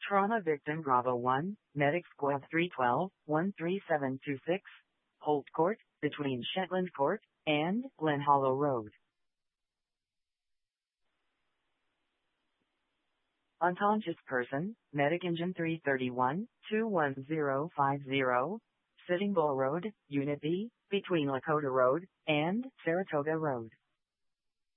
Trauma victim Bravo 1, Medic Squad 312, 13726, Holt Court, between Shetland Court and Glen Hollow Road. Unconscious person, Medic Engine 331, 21050, Sitting Bull Road, Unit B, between Lakota Road and Saratoga Road.